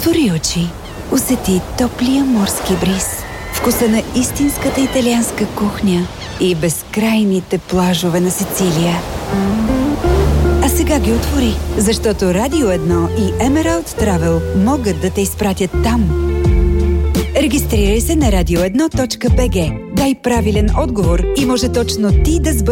Отвори очи. Усети топлия морски бриз, вкуса на истинската италианска кухня и безкрайните плажове на Сицилия. А сега ги отвори, защото Радио 1 и Emerald Travel могат да те изпратят там. Регистрирай се на radio1.bg. Дай правилен отговор и може точно ти да сбъднеш